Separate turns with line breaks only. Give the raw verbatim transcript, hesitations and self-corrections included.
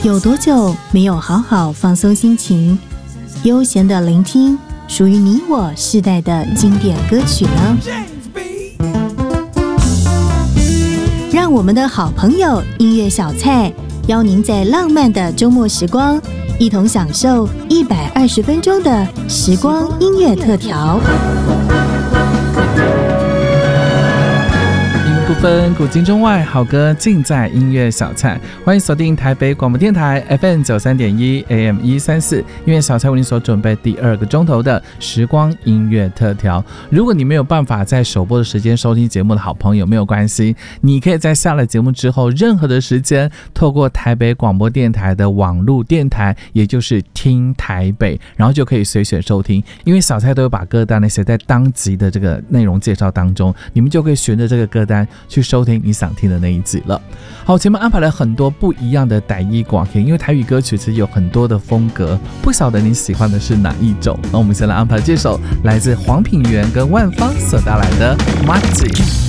有多久没有好好放松心情，悠闲的聆听属于你我世代的经典歌曲呢？让我们的好朋友音乐小菜邀您在浪漫的周末时光，一同享受一百二十分钟的时光音乐特调。
不分古今中外，好歌尽在音乐小菜。欢迎锁定台北广播电台 F M 九三点一 A M 一三四，音乐小菜为您所准备第二个钟头的时光音乐特调。如果你没有办法在首播的时间收听节目的好朋友，没有关系，你可以在下了节目之后，任何的时间透过台北广播电台的网络电台，也就是听台北，然后就可以随选收听。因为小菜都有把歌单呢写在当集的这个内容介绍当中，你们就可以循着这个歌单去收听你想听的那一集了。好，前面安排了很多不一样的台语歌曲，因为台语歌曲其实有很多的风格，不晓得你喜欢的是哪一种。那我们先来安排这首来自黄品源跟万芳所带来的《马吉》。